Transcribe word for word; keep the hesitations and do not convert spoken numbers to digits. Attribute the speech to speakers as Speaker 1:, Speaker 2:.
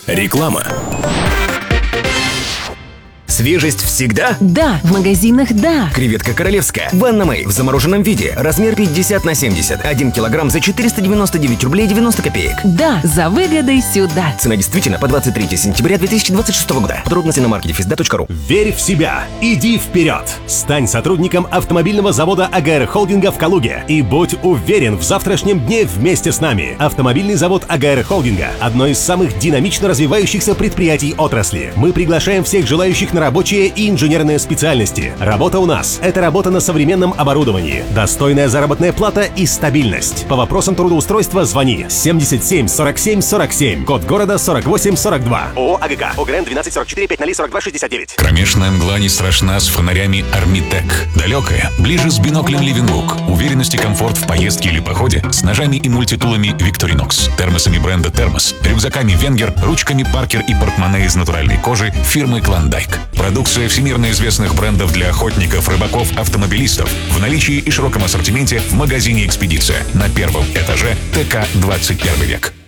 Speaker 1: Реклама. Свежесть всегда?
Speaker 2: Да, в магазинах да.
Speaker 1: Креветка королевская. Ванна Мэй в замороженном виде. Размер пятьдесят на семьдесят. один килограмм за четыреста девяносто девять рублей девяносто копеек.
Speaker 2: Да, за выгодой сюда.
Speaker 1: Цена действительно по двадцать третье сентября две тысячи двадцать шестого года. Подробности на маркете физда точка ру.
Speaker 3: Верь в себя. Иди вперед. Стань сотрудником автомобильного завода АГР Холдинга в Калуге. И будь уверен в завтрашнем дне вместе с нами. Автомобильный завод АГР Холдинга – одно из самых динамично развивающихся предприятий отрасли. Мы приглашаем всех желающих на рабочие и инженерные специальности. Работа у нас – это работа на современном оборудовании, достойная заработная плата и стабильность. По вопросам трудоустройства звони семьдесят семь сорок семь сорок семь, код города сорок восемь сорок два. ООО АГК, ОГРН двенадцать сорок четыре пять ноль сорок два шестьдесят девять.
Speaker 4: Кромешная мгла не страшна с фонарями Армитек. Далекая, ближе с биноклем Ливенлук. Уверенность и комфорт в поездке или походе с ножами и мультитулами Victorinox, термосами бренда Термос, рюкзаками Венгер, ручками Паркер и портмоне из натуральной кожи фирмы Клондайк. Продукция всемирно известных брендов для охотников, рыбаков, автомобилистов в наличии и широком ассортименте в магазине «Экспедиция» на первом этаже ТК «двадцать первый век».